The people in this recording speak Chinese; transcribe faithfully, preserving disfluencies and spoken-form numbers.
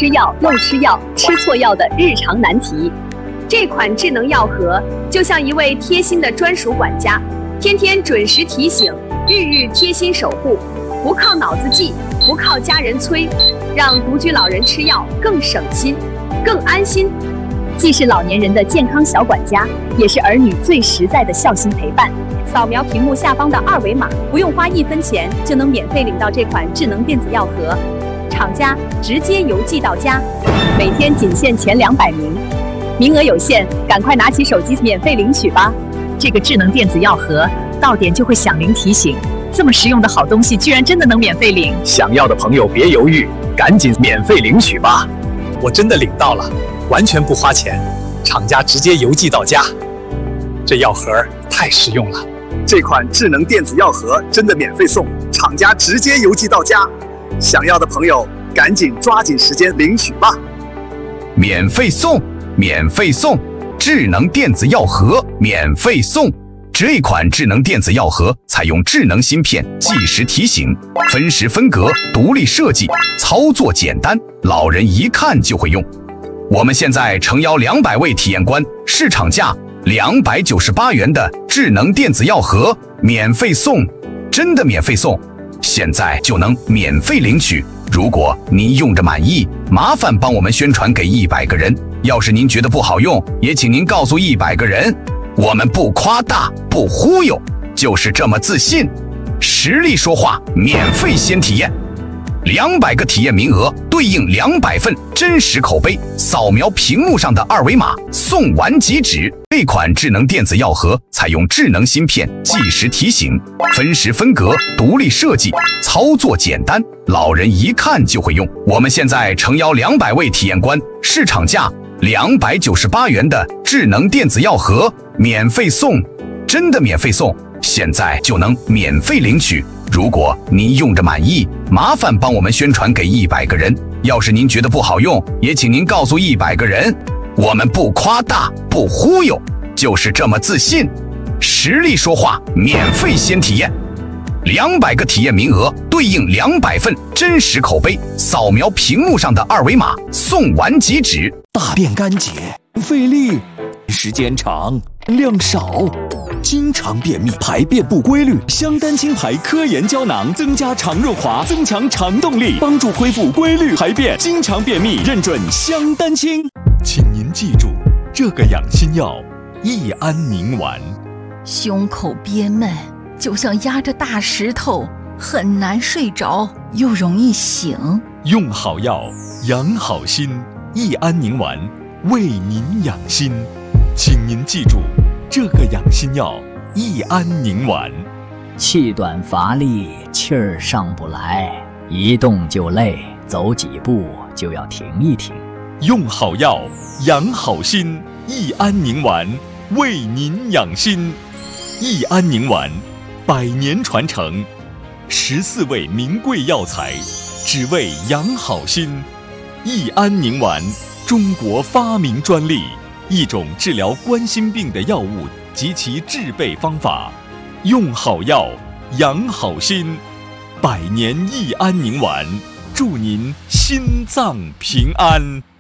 吃药又吃药，吃错药的日常难题。这款智能药盒就像一位贴心的专属管家，天天准时提醒，日日贴心守护，不靠脑子记，不靠家人催，让独居老人吃药更省心，更安心。既是老年人的健康小管家，也是儿女最实在的孝心陪伴。扫描屏幕下方的二维码，不用花一分钱就能免费领到这款智能电子药盒，厂家直接邮寄到家，每天仅限前两百名，名额有限，赶快拿起手机免费领取吧！这个智能电子药盒到点就会响铃提醒，这么实用的好东西居然真的能免费领！ 想要的朋友别犹豫，赶紧免费领取吧！我真的领到了，完全不花钱，厂家直接邮寄到家。这药盒太实用了，这款智能电子药盒真的免费送，厂家直接邮寄到家。想要的朋友赶紧抓紧时间领取吧！ 免费送，免费送，智能电子药盒免费送。这款智能电子药盒采用智能芯片，计时提醒，分时分格，独立设计，操作简单，老人一看就会用。我们现在诚邀两百位体验官，市场价两百九十八元的智能电子药盒免费送，真的免费送，现在就能免费领取。如果您用着满意，麻烦帮我们宣传给一百个人。要是您觉得不好用，也请您告诉一百个人。我们不夸大，不忽悠，就是这么自信。实力说话，免费先体验。两百个体验名额对应两百份真实口碑，扫描屏幕上的二维码，送完即止。这款智能电子药盒采用智能芯片，计时提醒，分时分格，独立设计，操作简单，老人一看就会用。我们现在诚邀两百位体验官，市场价两百九十八元的智能电子药盒免费送，真的免费送，现在就能免费领取。如果您用着满意，麻烦帮我们宣传给一百个人。要是您觉得不好用，也请您告诉一百个人。我们不夸大，不忽悠，就是这么自信。实力说话，免费先体验。两百个体验名额对应两百份真实口碑，扫描屏幕上的二维码，送完即止。 大便干结，费力，时间长，量少。经常便秘，排便不规律，香丹清排科研胶囊增加肠润滑，增强肠动力，帮助恢复规律排便。经常便秘，认准香丹清。请您记住，这个养心药益安宁丸。 胸口憋闷，就像压着大石头，很难睡着，又容易醒。 用好药，养好心，益安宁丸为您养心。请您记住，这个养心药益安宁丸。 气短乏力，气儿上不来，一动就累，走几步就要停一停。 用好药，养好心，益安宁丸为您养心。益安宁丸，百年传承，十四味名贵药材，只为养好心。益安宁丸，中国发明专利，一种治疗冠心病的药物及其制备方法。用好药，养好心，百年益安宁丸，祝您心脏平安。